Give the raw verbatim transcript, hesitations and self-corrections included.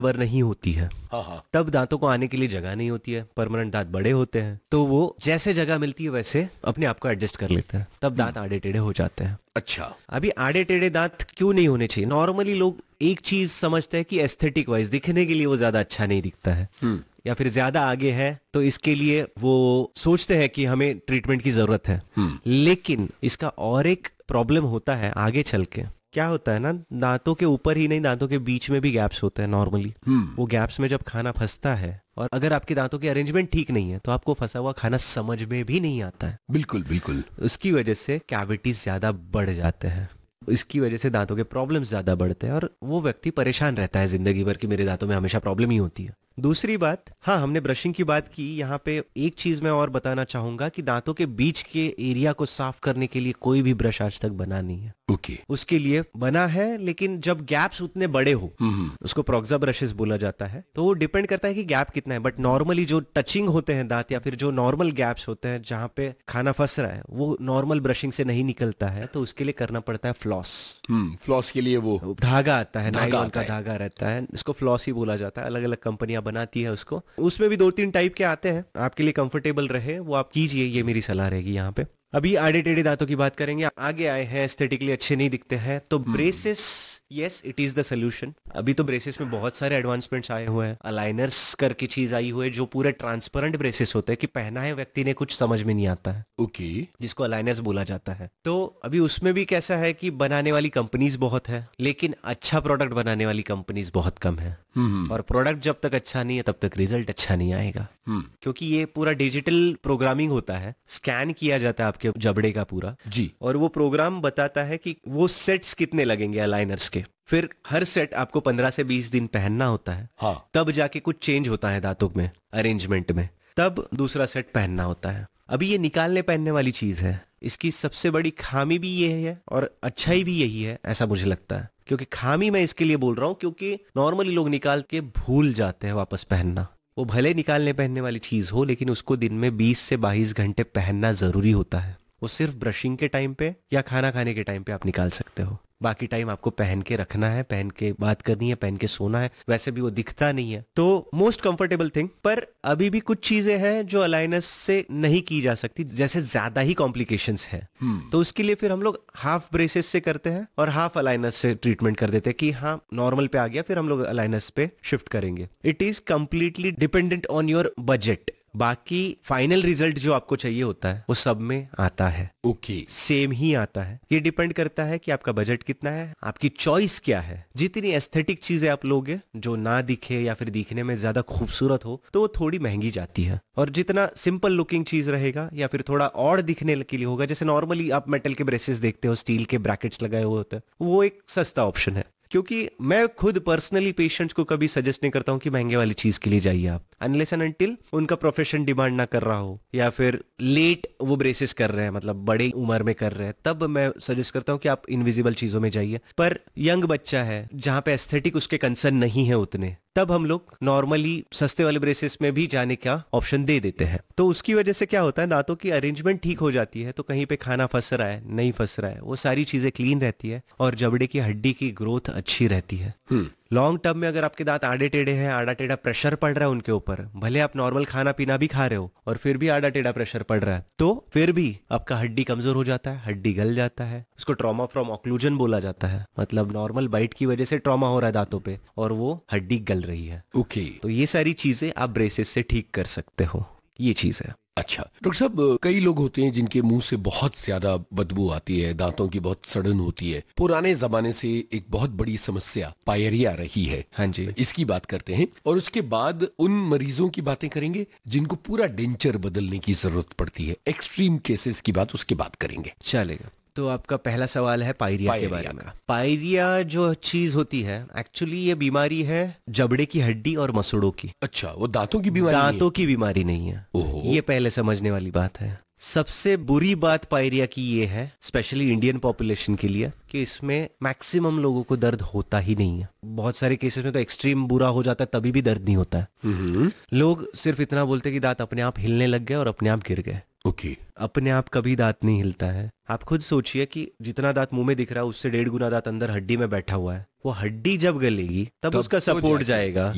वर नहीं होती है, हाँ हाँ। तब दांतों को आने के लिए जगह नहीं होती है, परमानेंट दांत बड़े होते हैं, तो वो जैसे जगह मिलती है वैसे अपने आप को एडजस्ट कर लेते हैं, तब दांत आड़े टेढ़े हो जाते हैं। अच्छा। अभी आड़े टेढ़े दांत क्यों नहीं होने चाहिए? नॉर्मली लोग एक चीज समझते हैं कि एस्थेटिक वाइज दिखने के लिए वो ज्यादा अच्छा नहीं दिखता है, या फिर ज्यादा आगे है तो इसके लिए वो सोचते हैं कि हमें ट्रीटमेंट की जरूरत है। लेकिन इसका और एक प्रॉब्लम होता है आगे चल के। क्या होता है ना, दांतों के ऊपर ही नहीं, दांतों के बीच में भी गैप्स होते हैं नॉर्मली। वो गैप्स में जब खाना फंसता है और अगर आपके दांतों की अरेंजमेंट ठीक नहीं है तो आपको फंसा हुआ खाना समझ में भी नहीं आता है। बिल्कुल बिल्कुल। उसकी वजह से कैविटीज ज्यादा बढ़ जाते हैं, इसकी वजह से दांतों के प्रॉब्लम्स ज्यादा बढ़ते हैं और वो व्यक्ति परेशान रहता है जिंदगी भर कि मेरे दांतों में हमेशा प्रॉब्लम ही होती है। दूसरी बात, हाँ हमने ब्रशिंग की बात की, यहाँ पे एक चीज मैं और बताना चाहूंगा कि दांतों के बीच के एरिया को साफ करने के लिए कोई भी ब्रश आज तक बना नहीं है। ओके। उसके लिए बना है, लेकिन जब गैप्स उतने बड़े हो, उसको प्रोक्सा ब्रशेस बोला जाता है, तो वो डिपेंड करता है कि गैप कितना है। बट नॉर्मली जो टचिंग होते हैं दांत या फिर जो नॉर्मल गैप्स होते हैं जहाँ पे खाना फंस रहा है, वो नॉर्मल ब्रशिंग से नहीं निकलता है, तो उसके लिए करना पड़ता है फ्लॉस। हम्म फ्लॉस के लिए वो धागा आता है, धागा नायलॉन आता का है। धागा रहता है, इसको फ्लॉस ही बोला जाता है। अलग अलग कंपनियां बनाती है उसको, उसमें भी दो तीन टाइप के आते हैं। आपके लिए कंफर्टेबल रहे वो आप कीजिए, ये मेरी सलाह रहेगी यहाँ पे। अभी आड़े टेढ़े दांतों की बात करेंगे। आगे आए हैं एस्थेटिकली अच्छे नहीं दिखते हैं तो braces, yes it is the solution. अभी तो ब्रेसेस में बहुत सारे एडवांसमेंट्स आए हुए हैं। अलाइनर्स करके चीज आई हुई है जो पूरे ट्रांसपेरेंट ब्रेसेस होते हैं कि पहना है व्यक्ति ने कुछ समझ में नहीं आता है, ओके। जिसको अलाइनर्स बोला जाता है। तो अभी उसमें भी कैसा है कि बनाने वाली कंपनीज बहुत है, लेकिन अच्छा प्रोडक्ट बनाने वाली कंपनीज बहुत कम है। और प्रोडक्ट जब तक अच्छा नहीं है तब तक रिजल्ट अच्छा नहीं आएगा, क्योंकि ये पूरा डिजिटल प्रोग्रामिंग होता है, स्कैन किया जाता है आपके जबड़े का पूरा जी। और वो प्रोग्राम बताता है कि वो सेट्स कितने लगेंगे अलाइनर्स के। फिर हर सेट आपको पंद्रह से बीस दिन पहनना होता है, हाँ। तब जाके कुछ चेंज होता है दांतों में अरेंजमेंट में, तब दूसरा सेट पहनना होता है। अभी ये निकालने पहनने वाली चीज है, इसकी सबसे बड़ी खामी भी ये है और अच्छाई भी यही है, ऐसा मुझे लगता है। क्योंकि खामी मैं इसके लिए बोल रहा हूँ क्योंकि नॉर्मली लोग निकाल के भूल जाते हैं वापस पहनना। वो भले निकालने पहनने वाली चीज हो, लेकिन उसको दिन में बीस से बाईस घंटे पहनना जरूरी होता है। वो सिर्फ ब्रशिंग के टाइम पे या खाना खाने के टाइम पे आप निकाल सकते हो, बाकी टाइम आपको पहन के रखना है, पहन के बात करनी है, पहन के सोना है। वैसे भी वो दिखता नहीं है, तो मोस्ट कंफर्टेबल थिंग। पर अभी भी कुछ चीजें हैं जो अलाइनस से नहीं की जा सकती, जैसे ज्यादा ही कॉम्प्लिकेशंस है, तो उसके लिए फिर हम लोग हाफ ब्रेसेस से करते हैं और हाफ अलाइनस से ट्रीटमेंट कर देते हैं कि हाँ नॉर्मल पे आ गया, फिर हम लोग अलाइनस पे शिफ्ट करेंगे। It is completely dependent on your budget. बाकी फाइनल रिजल्ट जो आपको चाहिए होता है वो सब में आता है, ओके। सेम ही आता है। ये डिपेंड करता है कि आपका बजट कितना है, आपकी चॉइस क्या है। जितनी एस्थेटिक चीजें आप लोगे जो ना दिखे या फिर दिखने में ज्यादा खूबसूरत हो तो वो थोड़ी महंगी जाती है, और जितना सिंपल लुकिंग चीज रहेगा या फिर थोड़ा और दिखने के लिए होगा, जैसे नॉर्मली आप मेटल के ब्रेसेस देखते हो, स्टील के ब्रैकेट्स लगाए हुए होते हैं, वो एक सस्ता ऑप्शन है। क्योंकि मैं खुद पर्सनली पेशेंट्स को कभी सजेस्ट नहीं करता हूं कि महंगे वाली चीज के लिए जाइए आप, अनलेस एंड अनटिल उनका प्रोफेशन डिमांड ना कर रहा हो या फिर लेट वो ब्रेसेस कर रहे हैं, मतलब बड़े उम्र में कर रहे हैं, तब मैं सजेस्ट करता हूं कि आप इनविजिबल चीजों में जाइए। पर यंग बच्चा है जहां पे एस्थेटिक उसके कंसर्न नहीं है उतने, तब हम लोग नॉर्मली सस्ते वाले ब्रेसेस में भी जाने का ऑप्शन दे देते हैं। तो उसकी वजह से क्या होता है, दांतों की अरेंजमेंट ठीक हो जाती है, तो कहीं पे खाना फंस रहा है नहीं फंस रहा है, वो सारी चीजें क्लीन रहती है और जबड़े की हड्डी की ग्रोथ अच्छी रहती है। लॉन्ग टर्म में अगर आपके दांत आड़े टेढ़े हैं, आड़ा टेढ़ा प्रेशर पड़ रहा है उनके ऊपर, भले आप नॉर्मल खाना पीना भी खा रहे हो और फिर भी आड़ा टेढ़ा प्रेशर पड़ रहा है, तो फिर भी आपका हड्डी कमजोर हो जाता है, हड्डी गल जाता है। उसको ट्रॉमा फ्रॉम ऑक्लूजन बोला जाता है, मतलब नॉर्मल बाइट की वजह से ट्रॉमा हो रहा है दांतों पे और वो हड्डी गल रही है। ओके। तो ये सारी चीजें आप ब्रेसेस से ठीक कर सकते हो, ये चीज है। अच्छा डॉक्टर साहब, कई लोग होते हैं जिनके मुंह से बहुत ज्यादा बदबू आती है, दांतों की बहुत सड़न होती है। पुराने जमाने से एक बहुत बड़ी समस्या पायरिया रही है। हाँ जी, इसकी बात करते हैं और उसके बाद उन मरीजों की बातें करेंगे जिनको पूरा डेंचर बदलने की जरूरत पड़ती है। एक्सट्रीम केसेस की बात उसके बाद करेंगे, चलेगा। तो आपका पहला सवाल है पायरिया के बारे में। पायरिया जो चीज होती है, एक्चुअली ये बीमारी है जबड़े की हड्डी और मसूड़ों की। अच्छा, वो दांतों की बीमारी नहीं है? दांतों की बीमारी नहीं है, ये पहले समझने वाली बात है। सबसे बुरी बात पायरिया की ये है, स्पेशली इंडियन पॉपुलेशन के लिए, कि इसमें मैक्सिमम लोगों को दर्द होता ही नहीं है। बहुत सारे केसेस में तो एक्सट्रीम बुरा हो जाता है तभी भी दर्द नहीं होता है। लोग सिर्फ इतना बोलते हैं कि दांत अपने आप हिलने लग गए और अपने आप गिर गए। Okay okay. अपने आप कभी दांत नहीं हिलता है। आप खुद सोचिए कि जितना दांत मुंह में दिख रहा है उससे डेढ़ गुना दांत अंदर हड्डी में बैठा हुआ है। वो हड्डी जब गलेगी तब, तब उसका सपोर्ट जाएगा,